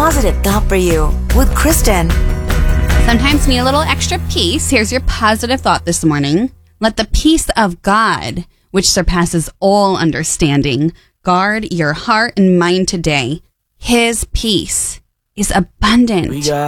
positive thought for you with Kristen. Sometimes need a little extra peace. Here's your positive thought this morning. Let the peace of God, which surpasses all understanding, guard your heart and mind today. His peace is abundant.